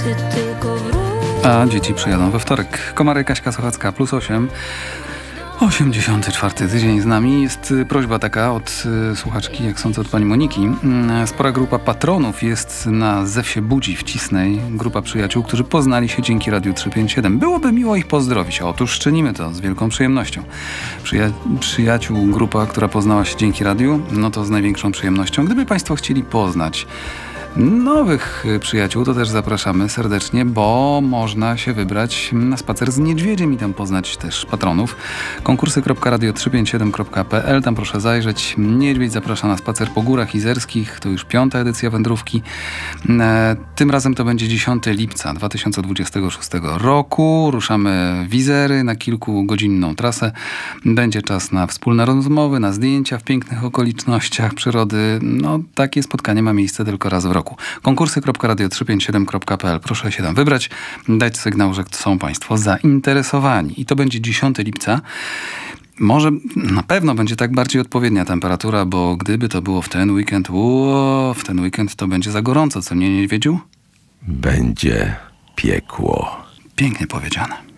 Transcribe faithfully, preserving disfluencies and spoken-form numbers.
ty tylko wróć. A dzieci przyjadą we wtorek. Komary, Kaśka Sochacka, plus osiem. osiemdziesiąty czwarty tydzień z nami. Jest prośba taka od y, słuchaczki, jak sądzę, od pani Moniki. Y, spora grupa patronów jest na Zewsie Budzi w Cisnej. Grupa przyjaciół, którzy poznali się dzięki Radiu trzysta pięćdziesiąt siedem. Byłoby miło ich pozdrowić. Otóż czynimy to z wielką przyjemnością. Przyja- przyjaciół, grupa, która poznała się dzięki radiu, no to z największą przyjemnością. Gdyby państwo chcieli poznać nowych przyjaciół, to też zapraszamy serdecznie, bo można się wybrać na spacer z niedźwiedziem i tam poznać też patronów. konkursy kropka radio trzysta pięćdziesiąt siedem kropka p l, tam proszę zajrzeć. Niedźwiedź zaprasza na spacer po Górach Izerskich, to już piąta edycja wędrówki. E, tym razem to będzie dziesiątego lipca dwa tysiące dwudziestego szóstego roku. Ruszamy w Izery na kilkugodzinną trasę. Będzie czas na wspólne rozmowy, na zdjęcia w pięknych okolicznościach przyrody. No, takie spotkanie ma miejsce tylko raz w roku. konkursy kropka radio trzysta pięćdziesiąt siedem kropka p l. Proszę się tam wybrać, dać sygnał, że są państwo zainteresowani. I to będzie dziesiątego lipca. Może na pewno będzie tak bardziej odpowiednia temperatura, bo gdyby to było w ten weekend, o, w ten weekend to będzie za gorąco, co nie, niedźwiedziu? Będzie piekło. Pięknie powiedziane.